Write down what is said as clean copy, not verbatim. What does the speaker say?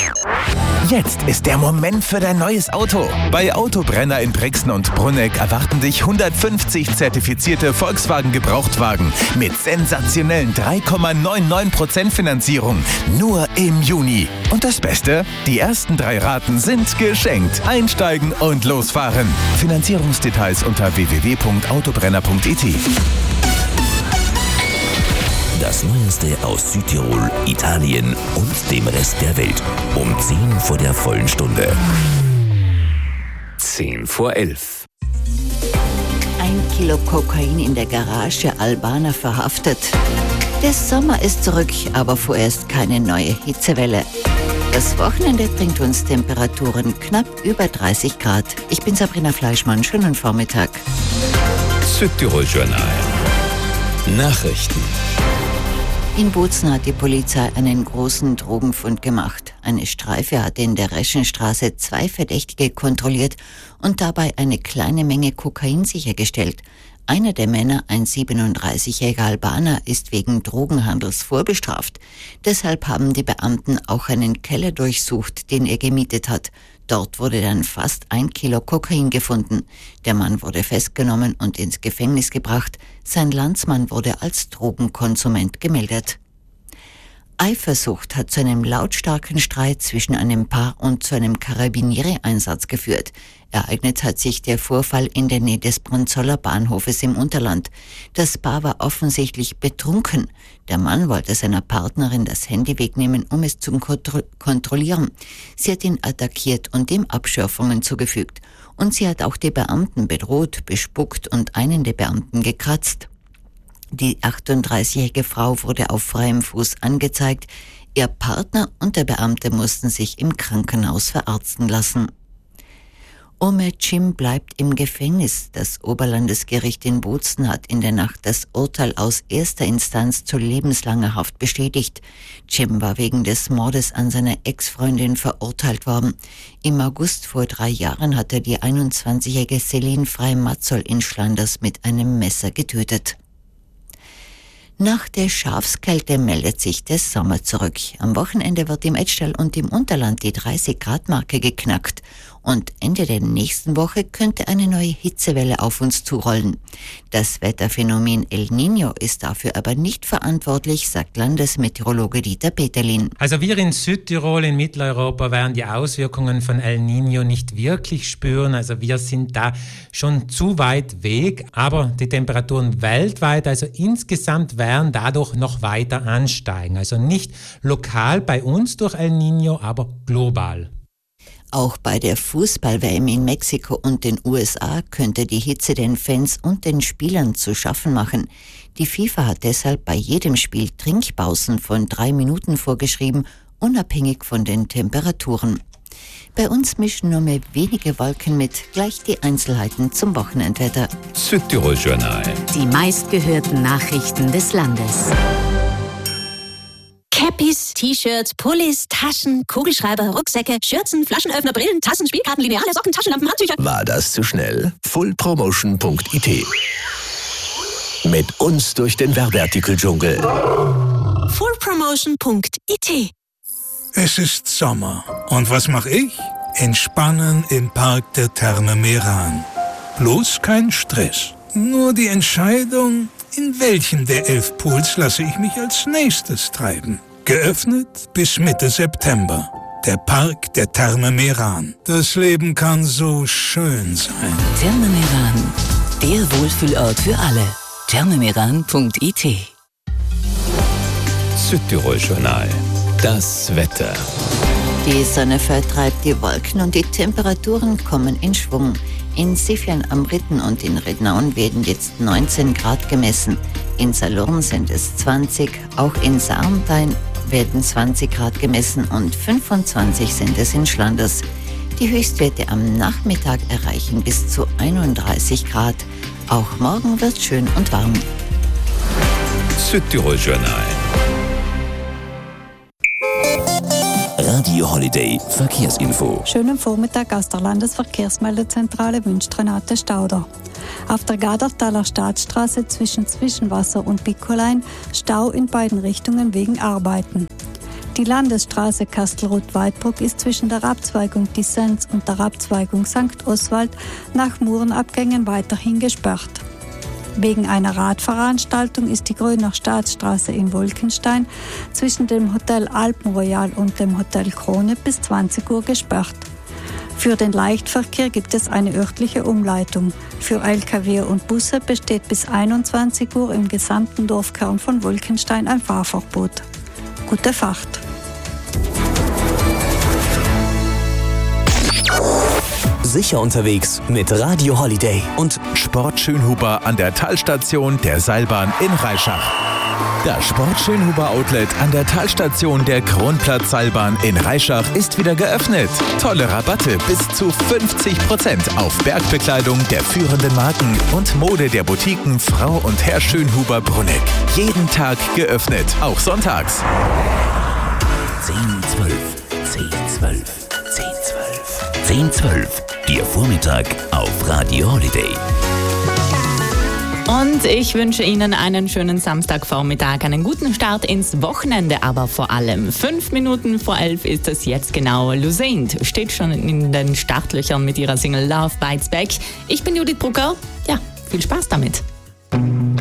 Jetzt ist der Moment für dein neues Auto. Bei Autobrenner in Brixen und Brunegg erwarten dich 150 zertifizierte Volkswagen-Gebrauchtwagen mit sensationellen 3,99% Finanzierung. Nur im Juni. Und das Beste? Die ersten 3 Raten sind geschenkt. Einsteigen und losfahren. Finanzierungsdetails unter www.autobrenner.it. Das Neueste aus Südtirol, Italien und dem Rest der Welt. Um 10 vor der vollen Stunde. 10 vor 11. 1 Kilo Kokain in der Garage, Albaner verhaftet. Der Sommer ist zurück, aber vorerst keine neue Hitzewelle. Das Wochenende bringt uns Temperaturen knapp über 30 Grad. Ich bin Sabrina Fleischmann. Schönen Vormittag. Südtirol Journal. Nachrichten. In Bozen hat die Polizei einen großen Drogenfund gemacht. Eine Streife hatte in der Reschenstraße 2 Verdächtige kontrolliert und dabei eine kleine Menge Kokain sichergestellt. Einer der Männer, ein 37-jähriger Albaner, ist wegen Drogenhandels vorbestraft. Deshalb haben die Beamten auch einen Keller durchsucht, den er gemietet hat. Dort wurde dann fast 1 Kilo Kokain gefunden. Der Mann wurde festgenommen und ins Gefängnis gebracht. Sein Landsmann wurde als Drogenkonsument gemeldet. Eifersucht hat zu einem lautstarken Streit zwischen einem Paar und zu einem Karabiniereinsatz geführt. Ereignet hat sich der Vorfall in der Nähe des Bronzoller Bahnhofes im Unterland. Das Paar war offensichtlich betrunken. Der Mann wollte seiner Partnerin das Handy wegnehmen, um es zu kontrollieren. Sie hat ihn attackiert und ihm Abschürfungen zugefügt. Und sie hat auch die Beamten bedroht, bespuckt und einen der Beamten gekratzt. Die 38-jährige Frau wurde auf freiem Fuß angezeigt. Ihr Partner und der Beamte mussten sich im Krankenhaus verarzten lassen. Omer Cim bleibt im Gefängnis. Das Oberlandesgericht in Bozen hat in der Nacht das Urteil aus erster Instanz zu lebenslanger Haft bestätigt. Cim war wegen des Mordes an seiner Ex-Freundin verurteilt worden. Im August vor 3 Jahren hat er die 21-jährige Celine Frey-Matzol in Schlanders mit einem Messer getötet. Nach der Schafskälte meldet sich der Sommer zurück. Am Wochenende wird im Etschtal und im Unterland die 30-Grad-Marke geknackt. Und Ende der nächsten Woche könnte eine neue Hitzewelle auf uns zurollen. Das Wetterphänomen El Niño ist dafür aber nicht verantwortlich, sagt Landesmeteorologe Dieter Peterlin. Also wir in Südtirol, in Mitteleuropa, werden die Auswirkungen von El Niño nicht wirklich spüren. Also wir sind da schon zu weit weg. Aber die Temperaturen weltweit, also insgesamt, werden dadurch noch weiter ansteigen. Also nicht lokal bei uns durch El Niño, aber global. Auch bei der Fußball-WM in Mexiko und den USA könnte die Hitze den Fans und den Spielern zu schaffen machen. Die FIFA hat deshalb bei jedem Spiel Trinkpausen von 3 Minuten vorgeschrieben, unabhängig von den Temperaturen. Bei uns mischen nur mehr wenige Wolken mit. Gleich die Einzelheiten zum Wochenendwetter. Südtirol Journal. Die meistgehörten Nachrichten des Landes. Cappies, T-Shirts, Pullis, Taschen, Kugelschreiber, Rucksäcke, Schürzen, Flaschenöffner, Brillen, Tassen, Spielkarten, Lineale, Socken, Taschenlampen, Handtücher. War das zu schnell? fullpromotion.it. Mit uns durch den Werbeartikeldschungel. fullpromotion.it. Es ist Sommer. Und was mache ich? Entspannen im Park der Therme Meran. Bloß kein Stress. Nur die Entscheidung, in welchem der 11 Pools lasse ich mich als nächstes treiben. Geöffnet bis Mitte September. Der Park der Therme Meran. Das Leben kann so schön sein. Therme Meran, der Wohlfühlort für alle. thermemeran.it. Südtirol Journal. Das Wetter. Die Sonne vertreibt die Wolken und die Temperaturen kommen in Schwung. In Sifjan am Ritten und in Rednaun werden jetzt 19 Grad gemessen. In Salurn sind es 20, auch in Sarntein werden 20 Grad gemessen und 25 sind es in Schlanders. Die Höchstwerte am Nachmittag erreichen bis zu 31 Grad. Auch morgen wird schön und warm. Südtirol Journal. Radio Holiday Verkehrsinfo. Schönen Vormittag aus der Landesverkehrsmeldezentrale wünscht Renate Stauder. Auf der Gadertaler Staatsstraße zwischen Zwischenwasser und Bickolein Stau in beiden Richtungen wegen Arbeiten. Die Landesstraße Kastelruth-Weidbruck ist zwischen der Abzweigung Disenz und der Abzweigung St. Oswald nach Murenabgängen weiterhin gesperrt. Wegen einer Radveranstaltung ist die Gröner Staatsstraße in Wolkenstein zwischen dem Hotel Alpenroyal und dem Hotel Krone bis 20 Uhr gesperrt. Für den Leichtverkehr gibt es eine örtliche Umleitung. Für Lkw und Busse besteht bis 21 Uhr im gesamten Dorfkern von Wolkenstein ein Fahrverbot. Gute Fahrt! Sicher unterwegs mit Radio Holiday und Sport Schönhuber an der Talstation der Seilbahn in Reischach. Das Sport Schönhuber Outlet an der Talstation der Kronplatz-Seilbahn in Reischach ist wieder geöffnet. Tolle Rabatte bis zu 50% auf Bergbekleidung der führenden Marken und Mode der Boutiquen Frau und Herr Schönhuber Brunneck. Jeden Tag geöffnet, auch sonntags. 10-12, 10-12, 10-12, 10-12. Ihr Vormittag auf Radio Holiday. Und ich wünsche Ihnen einen schönen Samstagvormittag, einen guten Start ins Wochenende, aber vor allem 5 Minuten vor 11 ist es jetzt genau. Lusaint steht schon in den Startlöchern mit ihrer Single Love Bites Back. Ich bin Judith Brucker. Ja, viel Spaß damit.